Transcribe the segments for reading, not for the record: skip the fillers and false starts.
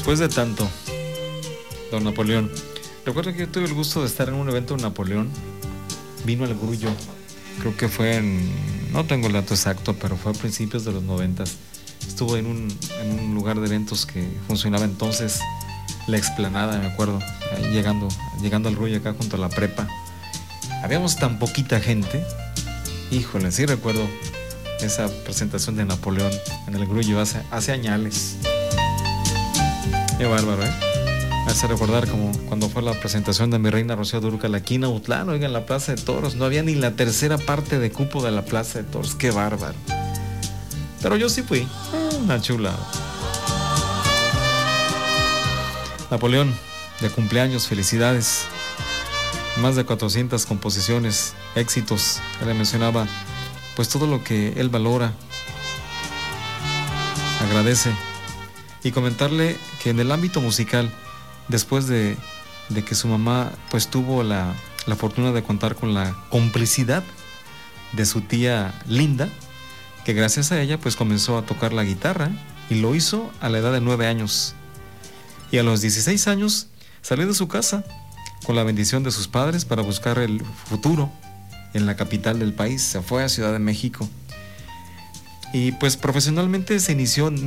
Después de tanto, don Napoleón. Recuerdo que yo tuve el gusto de estar en un evento de Napoleón. Vino al Grullo. Creo que fue no tengo el dato exacto, pero fue a principios de los 90. Estuvo en un lugar de eventos que funcionaba entonces, La Explanada, me acuerdo. Ahí llegando al Grullo acá junto a la prepa. Habíamos tan poquita gente. Híjole, sí recuerdo esa presentación de Napoleón en el Grullo hace añales. Qué bárbaro, ¿eh? Me hace recordar como cuando fue la presentación de mi reina Rocío Dúrcal aquí en Autlán, oiga, en la Plaza de Toros. No había ni la tercera parte de cupo de la Plaza de Toros. Qué bárbaro. Pero yo sí fui. Una chula. Napoleón, de cumpleaños, felicidades. Más de 400 composiciones, éxitos. Él le mencionaba, pues todo lo que él valora, agradece. Y comentarle que en el ámbito musical, después de que su mamá pues tuvo la fortuna de contar con la complicidad de su tía Linda, que gracias a ella pues comenzó a tocar la guitarra y lo hizo a la edad de 9 años. Y a los 16 años salió de su casa con la bendición de sus padres para buscar el futuro en la capital del país. Se fue a Ciudad de México. Y pues profesionalmente se inició en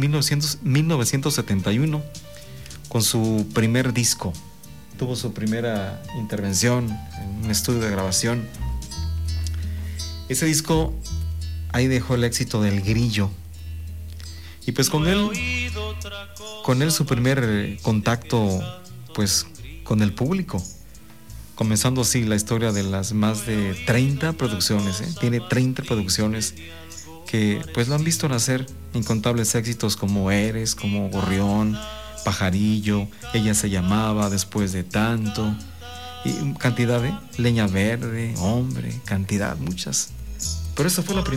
1971 con su primer disco. Tuvo su primera intervención en un estudio de grabación. Ese disco, ahí dejó el éxito del Grillo. Y pues con él su primer contacto pues con el público. Comenzando así la historia de las más de 30 producciones. Tiene 30 producciones que pues lo han visto nacer, incontables éxitos como Eres, como Gorrión, Pajarillo, Ella se llamaba, Después de tanto, y cantidad de Leña Verde, Hombre, cantidad, muchas. Pero esa fue la primera.